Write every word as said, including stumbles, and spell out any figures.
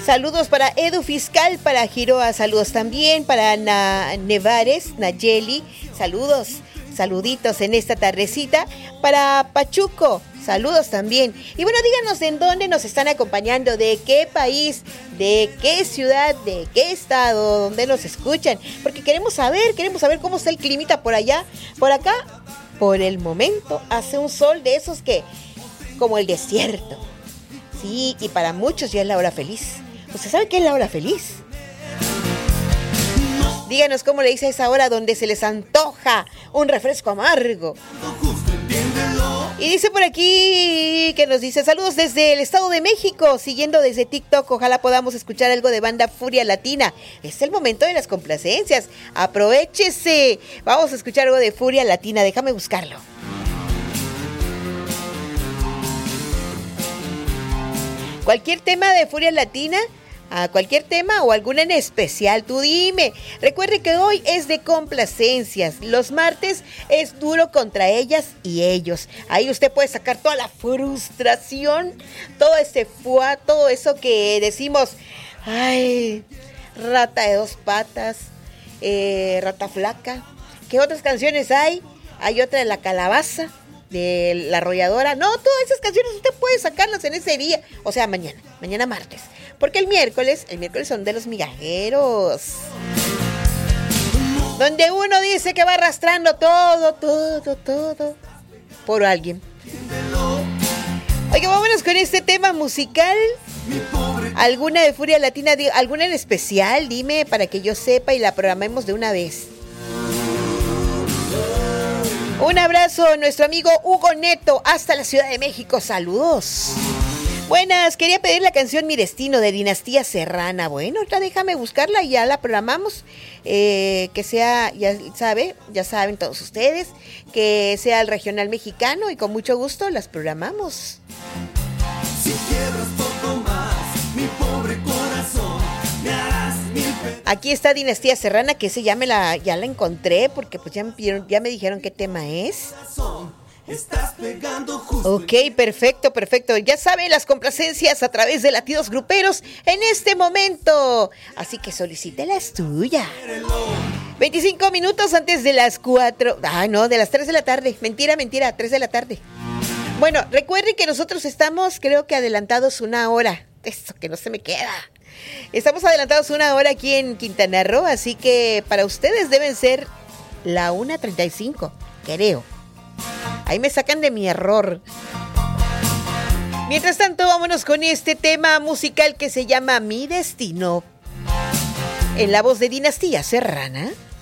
Saludos para Edu Fiscal, para Giroa, saludos también para Na Nevares, Nayeli, saludos, saluditos en esta tardecita. Para Pachuco, saludos también. Y bueno, díganos en dónde nos están acompañando, de qué país, de qué ciudad, de qué estado, dónde nos escuchan, porque queremos saber, queremos saber cómo está el climita por allá. Por acá, por el momento, hace un sol de esos que, como el desierto. Sí, y para muchos ya es la hora feliz. ¿Usted sabe qué es la hora feliz? Díganos cómo le dice a esa hora donde se les antoja un refresco amargo. Y dice por aquí que nos dice saludos desde el Estado de México, siguiendo desde TikTok. Ojalá podamos escuchar algo de banda Furia Latina. Es el momento de las complacencias. Aprovechese. Vamos a escuchar algo de Furia Latina. Déjame buscarlo. Cualquier tema de Furia Latina, a cualquier tema o alguna en especial, tú dime. Recuerde que hoy es de complacencias. Los martes es duro contra ellas y ellos. Ahí usted puede sacar toda la frustración, todo ese fuá, todo eso que decimos, ay, rata de dos patas, eh, rata flaca. ¿Qué otras canciones hay? Hay otra de la calabaza, de la arrolladora. No, todas esas canciones usted puede sacarlas en ese día, o sea, mañana, mañana martes, porque el miércoles, el miércoles son de los migajeros, donde uno dice que va arrastrando todo, todo, todo por alguien. Oiga, vámonos con este tema musical. ¿Alguna de Furia Latina, alguna en especial? Dime para que yo sepa y la programemos de una vez. Un abrazo a nuestro amigo Hugo Neto, hasta la Ciudad de México. Saludos. Buenas, quería pedir la canción Mi Destino de Dinastía Serrana. Bueno, ahorita déjame buscarla y ya la programamos. Eh, que sea, ya sabe, ya saben todos ustedes, que sea el regional mexicano y con mucho gusto las programamos. Si quiebras poco más, mi pobre corazón, me harás mil pe- Aquí está Dinastía Serrana, que ese ya me la, ya la encontré, porque pues ya me, pidieron, ya me dijeron qué tema es. Estás pegando justo. Ok, perfecto, perfecto. Ya saben, las complacencias a través de Latidos Gruperos en este momento. Así que solicite las tuyas. veinticinco minutos antes de las cuatro. Ah, no, de las tres de la tarde. Mentira, mentira, tres de la tarde. Bueno, recuerden que nosotros estamos, creo que adelantados una hora. Eso que no se me queda. Estamos adelantados una hora aquí en Quintana Roo, así que para ustedes deben ser la una treinta y cinco, creo. Ahí me sacan de mi error. Mientras tanto, vámonos con este tema musical que se llama Mi Destino, en la voz de Dinastía Serrana.